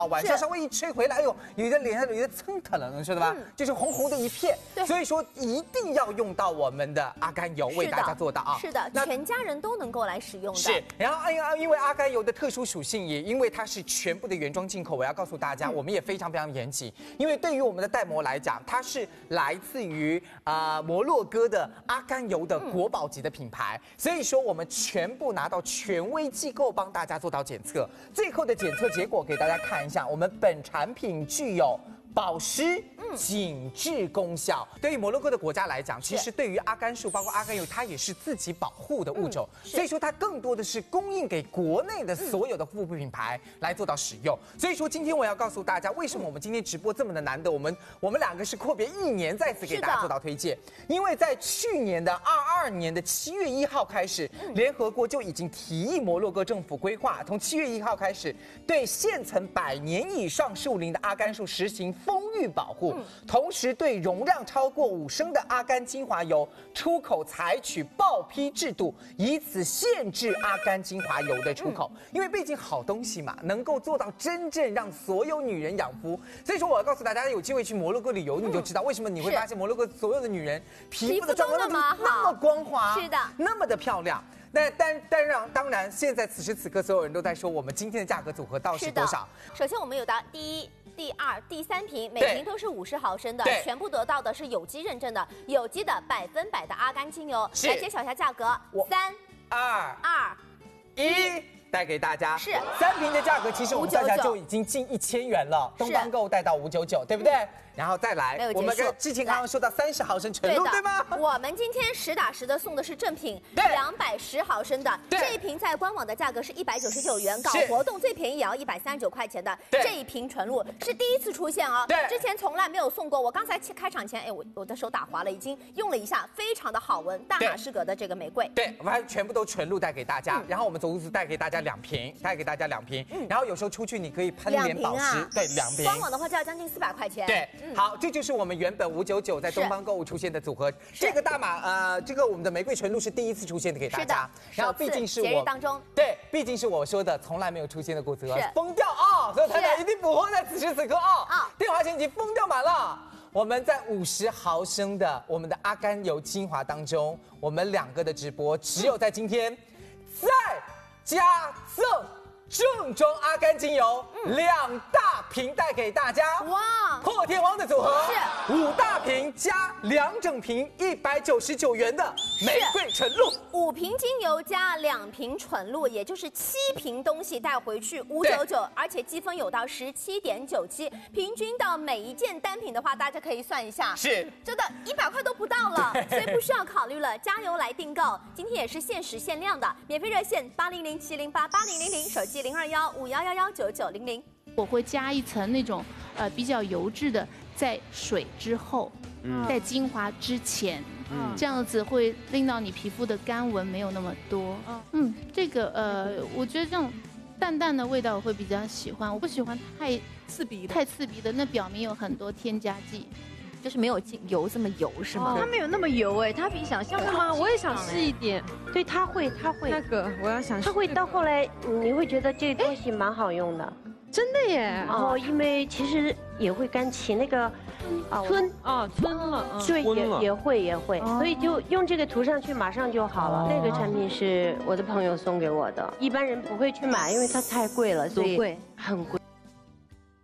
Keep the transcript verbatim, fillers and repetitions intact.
晚上稍微一吹回来，哎呦，有的脸上有的蹭疼了，能说的吧？嗯、就是红红的一片。所以说一定要用到我们的阿甘油，为大家做到啊。 是的，全家人都能够来使用的。 是，然后因因为阿甘油的特殊属性，也因为它是全部的原装进口，我要告诉大家，嗯、我们也非常非常严谨，因为对于我们的袋膜来讲，它是来自于啊、呃、摩洛哥的阿甘油的国宝级的品牌，嗯、所以说我们全部拿到权威机构帮大家做到检测，最后的检测结果给大家看一下。我们本产品具有保湿、紧致功效。对于摩洛哥的国家来讲，其实对于阿甘树，包括阿甘油，它也是自己保护的物种，嗯、所以说它更多的是供应给国内的所有的护肤品牌来做到使用。所以说今天我要告诉大家，为什么我们今天直播这么的难得？我们我们两个是阔别一年再次给大家做到推荐，因为在去年的二二年的七月一号开始，联合国就已经提议摩洛哥政府规划，从七月一号开始对现存百年以上树龄的阿甘树实行风育保护，嗯、同时对容量超过五升的阿甘精华油出口采取报批制度，以此限制阿甘精华油的出口。嗯、因为毕竟好东西嘛，能够做到真正让所有女人养肤。所以说，我要告诉大家，有机会去摩洛哥旅游，你就知道为什么你会发现摩洛哥所有的女人皮肤的状况那么那么光滑， 是的， 那么的漂亮。那但但让当然，现在此时此刻，所有人都在说我们今天的价格组合到底是多少？ 首先，我们有的第一。第二、第三瓶，每瓶都是五十毫升的，全部得到的是有机认证的，有机的百分百的阿甘精油。来揭晓一下价格，三、 二、 二、 一。带给大家是三瓶的价格，其实我们算下就已经近一千元了。东方购带到五九九，对不对？嗯、然后再来，我们跟之前刚刚说到三十毫升纯露，对吗？ 我们今天实打实的送的是正品，两百十毫升的，这一瓶在官网的价格是一百九十九元，搞活动最便宜也要一百三十九块钱的。这一瓶纯露是第一次出现哦，之前从来没有送过。我刚才开场前，哎，我我的手打滑了，已经用了一下，非常的好闻，大马士革的这个玫瑰。 对，我们全部都纯露带给大家，嗯、然后我们总共是带给大家两瓶，带给大家两瓶，嗯、然后有时候出去你可以喷脸保湿，啊、对，两瓶。 官网的话就要将近四百块钱。 对，嗯、好，这就是我们原本五九九在东方购物出现的组合。这个大马呃，这个我们的玫瑰纯露是第一次出现的给大家，然后毕竟是我节日当中， 对，毕竟是我说的从来没有出现的组合，疯掉啊！所有太太一定捕获在此时此刻啊！啊，电话线已经疯掉满了。我们在五十毫升的我们的阿甘油精华当中，我们两个的直播只有在今天再加赠正装阿甘精油、嗯、两大瓶带给大家，哇！破天荒的组合是五大瓶加两整瓶一百九十九元的玫瑰纯露， 五瓶精油加两瓶纯露，也就是七瓶东西带回去五九九，而且积分有到十七点九七，平均到每一件单品的话，大家可以算一下， 是真的一百块都不到了，所以不需要考虑了，加油来订购！今天也是限时限量的，免费热线八零零七零八八零零零，手机零二幺五幺幺幺九九零零。 我会加一层那种呃比较油质的，在水之后，嗯、在精华之前，嗯、这样子会令到你皮肤的干纹没有那么多。嗯，嗯这个呃，我觉得这种淡淡的味道我会比较喜欢，我不喜欢太刺鼻的，太刺鼻的，那表明有很多添加剂。 就是没有油这么油是吗？ 它没有那么油哎，它比想象的吗？我也想试一点。 对，它会，它会。 那个我要想试。 它会到后来，你会觉得这个东西蛮好用的。 真的耶。 然后因为其实也会干起那个啊皴啊皴了， 对，也也会也会，所以就用这个涂上去马上就好了。那个产品是我的朋友送给我的，一般人不会去买，因为它太贵了，所以很贵。